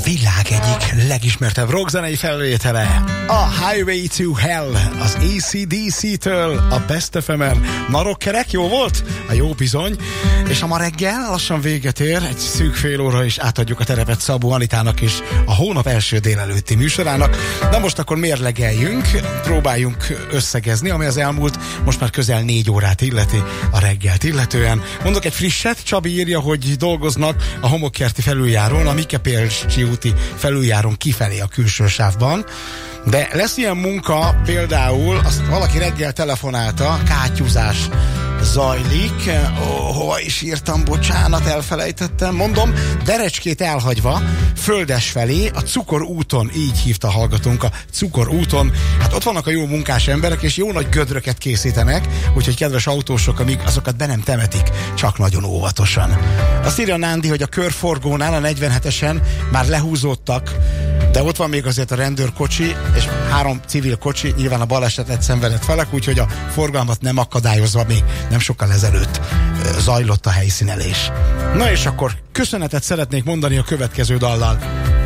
világ egyik legismertebb rockzenei felvétele, a Highway to Hell, az AC/DC-től, a Best FM-en. Na, rockerek, jó volt? A jó bizony. És a ma reggel lassan véget ér, egy szűk fél óra is átadjuk a terepet Szabó Anitának és a hónap első délelőtti műsorának. Na most akkor mérlegeljünk, próbáljunk összegezni, ami az elmúlt most már közel 4 órát illeti a reggelt illetően. Mondok egy frisset, Csabi írja, hogy dolgoznak a homokkerti felüljárón, a Mikepélsi úti felüljárón kifelé a külső sávban. De lesz ilyen munka, például azt valaki reggel telefonálta, kátyúzás zajlik. Hova is írtam, bocsánat, elfelejtettem. Mondom, Derecskét elhagyva, Földes felé, a Cukor úton, így hívta a hallgatónk, a Cukor úton. Hát ott vannak a jó munkás emberek, és jó nagy gödröket készítenek, úgyhogy kedves autósok, amíg azokat be nem temetik, csak nagyon óvatosan. Azt írja Nándi, hogy a körforgónál, a 47-esen már lehúzódtak, de ott van még azért a rendőrkocsi, és 3 civil kocsi, nyilván a balesetet szenvedett felek, úgyhogy a forgalmat nem akadályozva még nem sokkal ezelőtt zajlott a helyszínelés. Na és akkor köszönetet szeretnék mondani a következő dallal.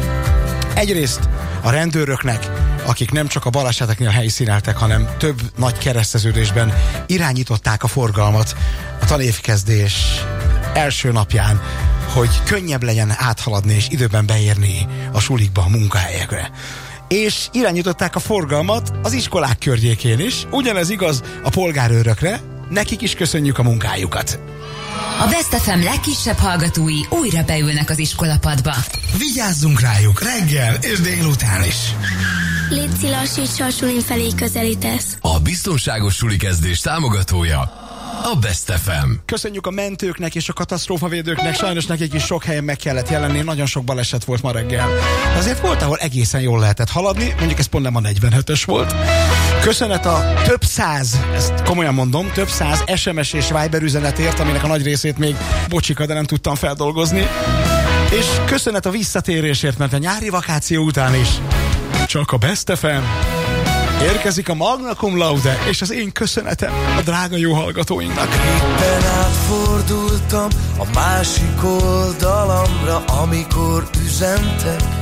Egyrészt a rendőröknek, akik nem csak a baleseteknél helyszíneltek, hanem több nagy kereszteződésben irányították a forgalmat a tanévkezdés első napján, hogy könnyebb legyen áthaladni és időben beérni a sulikba, a munkahelyekre. És irányították a forgalmat az iskolák környékén is. Ugyanez igaz a polgárőrökre, nekik is köszönjük a munkájukat. A Best FM legkisebb hallgatói újra beülnek az iskolapadba. Vigyázzunk rájuk reggel és délután is. Léci, lassítsa, a sulim felé közelítesz. A biztonságos sulikezdés támogatója a Best FM. Köszönjük a mentőknek és a katasztrófavédőknek, sajnos nekik is sok helyen meg kellett jelenni, nagyon sok baleset volt ma reggel. De azért volt, ahol egészen jól lehetett haladni, mondjuk ez pont nem a 47-es volt. Köszönet a több száz, ezt komolyan mondom, több száz SMS és Viber üzenetért, aminek a nagy részét még bocsika, de nem tudtam feldolgozni. És köszönet a visszatérésért, mert a nyári vakáció után is csak a Best FM. Érkezik a Magna Cum Laude, és az én köszönetem a drága jó hallgatóinknak. Éppen átfordultam a másik oldalamra, amikor üzentek.